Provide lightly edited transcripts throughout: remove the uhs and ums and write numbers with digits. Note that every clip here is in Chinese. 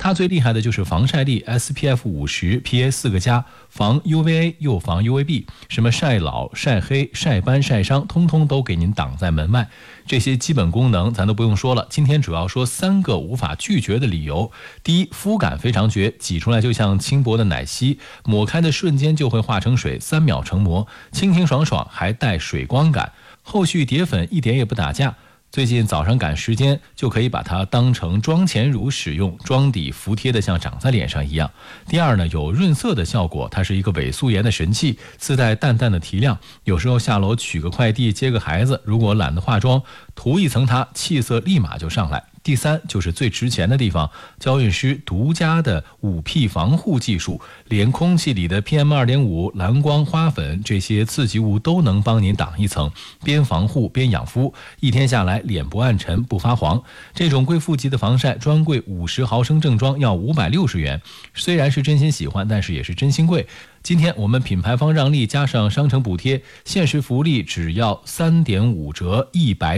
它最厉害的就是防晒力 SPF 50 PA 4个加，防 UVA 又防 UVB， 什么晒老、晒黑、晒斑、晒伤，通通都给您挡在门外。这些基本功能咱都不用说了，今天主要说3个无法拒绝的理由。第一，肤感非常绝，挤出来就像轻薄的奶昔，抹开的瞬间就会化成水，3秒成膜，清清爽爽，还带水光感。后续叠粉一点也不打架，最近早上赶时间就可以把它当成妆前乳使用，妆底服帖的像长在脸上一样。第二呢，有润色的效果，它是一个伪素颜的神器，自带淡淡的提亮，有时候下楼取个快递接个孩子，如果懒得化妆，涂一层它，气色立马就上来。第三就是最值钱的地方，娇韵诗独家的5P 防护技术，连空气里的 PM2.5、蓝光、花粉这些刺激物都能帮您挡一层，边防护边养肤，一天下来脸不暗沉不发黄。这种贵妇级的防晒专柜50毫升正装要560元，虽然是真心喜欢，但是也是真心贵。今天我们品牌方让利加上商城补贴，限时福利只要3.5折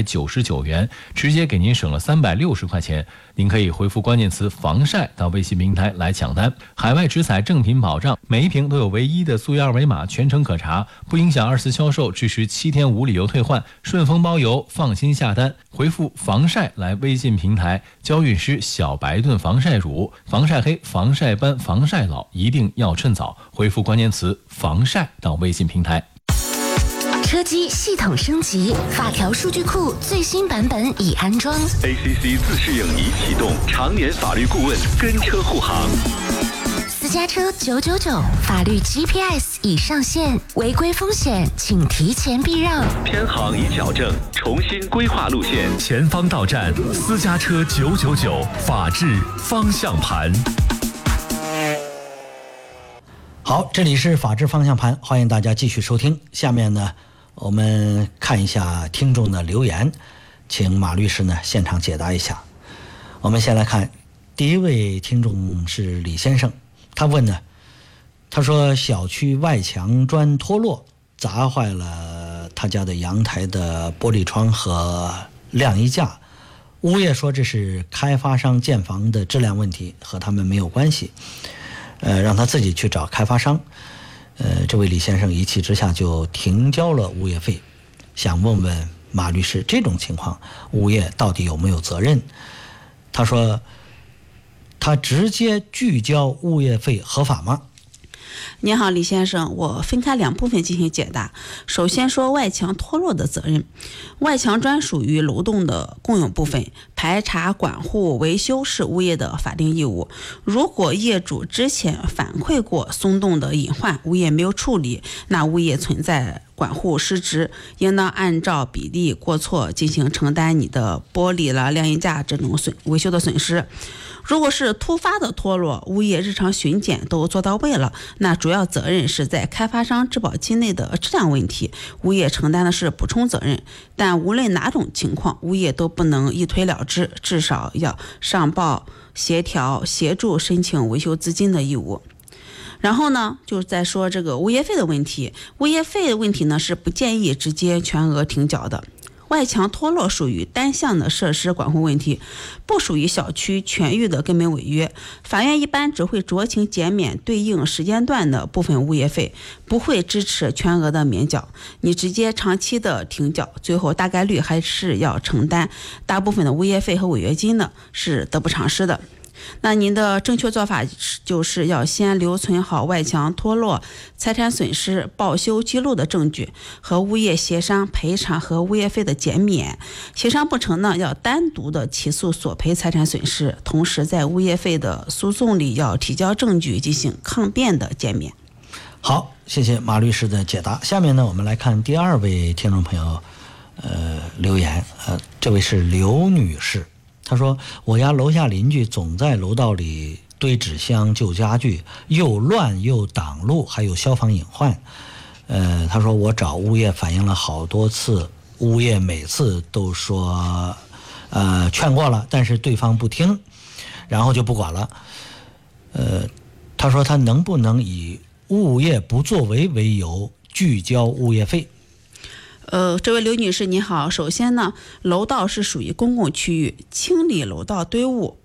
199元，直接给您省了360块钱。您可以回复关键词防晒到微信平台来抢单，海外直采正品保障，每一瓶都有唯一的溯源二维码，全程可查，不影响2次销售，支持7天无理由退换，顺丰包邮，放心下单。回复防晒来微信平台，娇韵诗小白盾防晒乳，防晒黑、防晒斑、防晒老，一定要趁早。回复关键词防晒到微信平台。 车机系统升级，法条数据库最新版本已安装， ACC 自适应仪启动，常年法律顾问跟车护航。 私家车999，法律 GPS 已上线，违规风险请提前避让， 偏航已矫正，重新规划路线， 前方到站，私家车999，法治方向盘。 好，这里是法治方向盘，欢迎大家继续收听。下面呢，我们看一下听众的留言，请马律师呢现场解答一下。我们先来看第一位听众是李先生，他问呢，他说小区外墙砖脱落，砸坏了他家的阳台的玻璃窗和晾衣架，物业说这是开发商建房的质量问题，和他们没有关系，让他自己去找开发商。这位李先生一气之下就停交了物业费，想问问马律师，这种情况物业到底有没有责任？他说他直接拒交物业费合法吗？ 您好，李先生，我分开2部分进行解答。首先说外墙脱落的责任，外墙砖属于楼栋的共有部分，排查、管护、维修是物业的法定义务。如果业主之前反馈过松动的隐患，物业没有处理，那物业存在管护失职，应当按照比例过错进行承担你的玻璃了、晾衣架这种维修的损失。如果是突发的脱落，物业日常巡检都做到位了，那主要责任是在开发商质保期内的质量问题，物业承担的是补充责任。但无论哪种情况，物业都不能一推了之，至少要上报、协调、协助申请维修资金的义务。然后呢，就是在说这个物业费的问题。物业费的问题呢，是不建议直接全额停缴的。外墙脱落属于单项的设施管护问题，不属于小区全域的根本违约。法院一般只会酌情减免对应时间段的部分物业费，不会支持全额的免缴。你直接长期的停缴，最后大概率还是要承担大部分的物业费和违约金的，是得不偿失的。那您的正确做法就是要先留存好外墙脱落、财产损失报修记录的证据，和物业协商赔偿和物业费的减免。协商不成呢，要单独的起诉索赔财产损失，同时在物业费的诉讼里要提交证据进行抗辩的减免。 好，谢谢马律师的解答。下面呢，我们来看第2位听众朋友留言，这位是刘女士。他说我家楼下邻居总在楼道里堆纸箱、旧家具，又乱又挡路，还有消防隐患。他说我找物业反映了好多次，物业每次都说劝过了，但是对方不听，然后就不管了。他说他能不能以物业不作为为由拒交物业费？ 这位刘女士你好，首先呢，楼道是属于公共区域，清理楼道堆物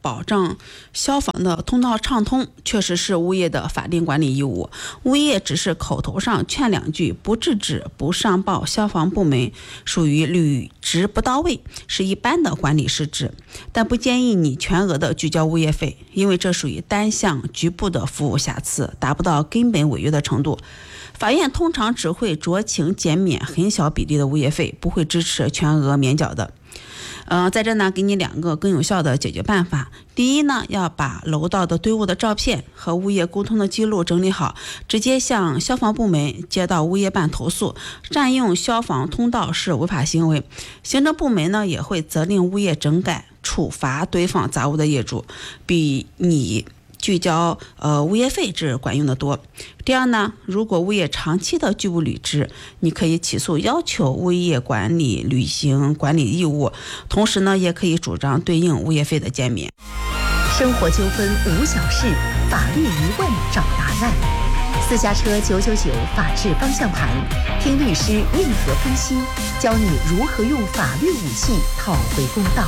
保障消防的通道畅通，确实是物业的法定管理义务。物业只是口头上劝两句，不制止、不上报消防部门，属于履职不到位，是一般的管理失职。但不建议你全额的拒交物业费，因为这属于单项局部的服务瑕疵，达不到根本违约的程度。法院通常只会酌情减免很小比例的物业费，不会支持全额免缴的。在这呢，给你2个更有效的解决办法。第一呢，要把楼道的堆物的照片和物业沟通的记录整理好，直接向消防部门接到物业办投诉。占用消防通道是违法行为，行政部门呢也会责令物业整改，处罚堆放杂物的业主，比你拒交物业费这管用的多。第二呢，如果物业长期的拒不履职，你可以起诉要求物业管理履行管理义务，同时呢，也可以主张对应物业费的减免。 生活纠纷无小事，法律疑问找答案。私家车999法治方向盘，听律师硬核分析，教你如何用法律武器讨回公道。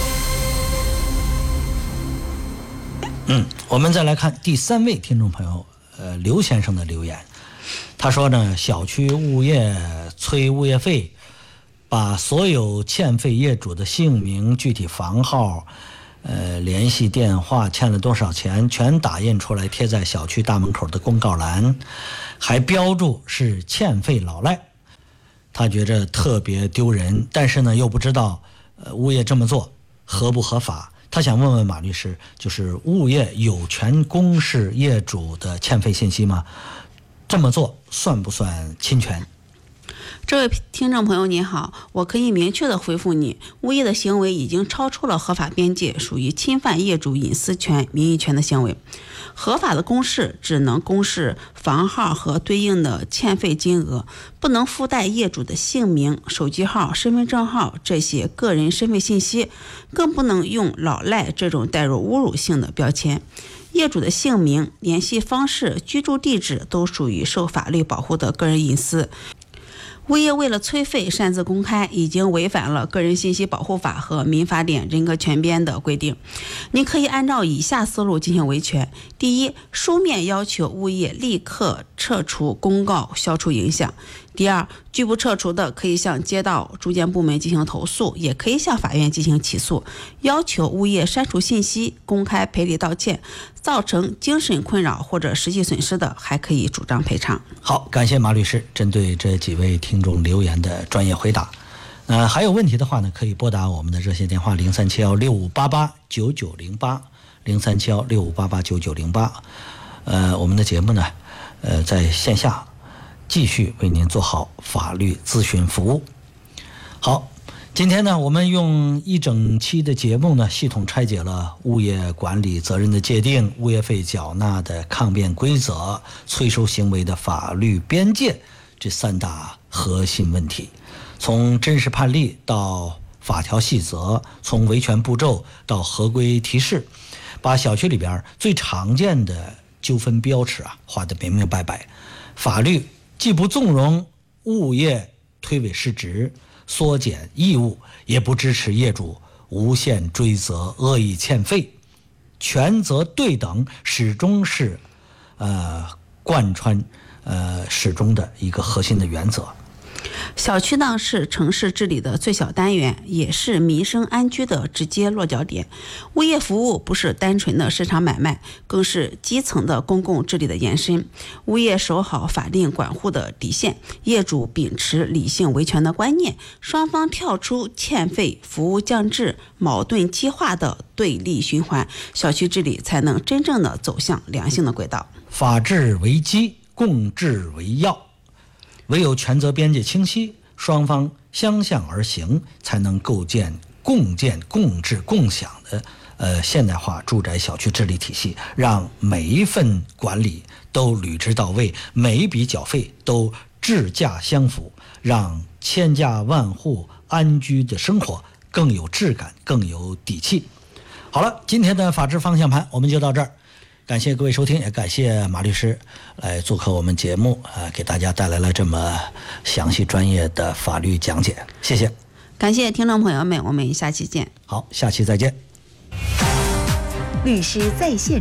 我们再来看第3位听众朋友，刘先生的留言。他说呢，小区物业催物业费，把所有欠费业主的姓名、具体房号、联系电话、欠了多少钱，全打印出来贴在小区大门口的公告栏，还标注是欠费老赖。他觉着特别丢人，但是呢又不知道物业这么做合不合法。他想问问马律师，就是物业有权公示业主的欠费信息吗？这么做算不算侵权？ 这位听众朋友您好，我可以明确的回复你，物业的行为已经超出了合法边界，属于侵犯业主隐私权、名誉权的行为。合法的公示只能公示房号和对应的欠费金额，不能附带业主的姓名、手机号、身份证号这些个人身份信息，更不能用老赖这种带有侮辱性的标签。业主的姓名、联系方式、居住地址都属于受法律保护的个人隐私。物业为了催费擅自公开，已经违反了《个人信息保护法》和《民法典》人格权编的规定。您可以按照以下思路进行维权：第一，书面要求物业立刻撤除公告，消除影响；第二，拒不撤除的，可以向街道住建部门进行投诉，也可以向法院进行起诉，要求物业删除信息、公开赔礼道歉。造成精神困扰或者实际损失的，还可以主张赔偿。 好，感谢马律师针对这几位听众留言的专业回答。还有问题的话呢，可以拨打我们的热线电话037165889908，037165889908。我们的节目呢，在线下继续为您做好法律咨询服务。好。今天呢，我们用一整期的节目呢，系统拆解了物业管理责任的界定、物业费缴纳的抗辩规则、催收行为的法律边界这3大核心问题。从真实判例到法条细则，从维权步骤到合规提示，把小区里边最常见的纠纷标尺画得明明白白。法律既不纵容物业推诿失职、缩减义务，也不支持业主无限追责、恶意欠费，权责对等始终是贯穿始终的一个核心的原则。 小区呢是城市治理的最小单元，也是民生安居的直接落脚点。物业服务不是单纯的市场买卖，更是基层的公共治理的延伸。物业守好法定管护的底线，业主秉持理性维权的观念，双方跳出欠费、服务降质、矛盾激化的对立循环，小区治理才能真正的走向良性的轨道。 法治为基，共治为要。唯有权责边界清晰，双方相向而行，才能构建共治共享的现代化住宅小区治理体系，让每一份管理都履职到位，每一笔缴费都质价相符，让千家万户安居的生活更有质感，更有底气。好了，今天的法治方向盘我们就到这儿。感谢各位收听，也感谢马律师来做客我们节目，给大家带来了这么详细专业的法律讲解，谢谢。 感谢听众朋友们，我们下期见。 好，下期再见。 律师在线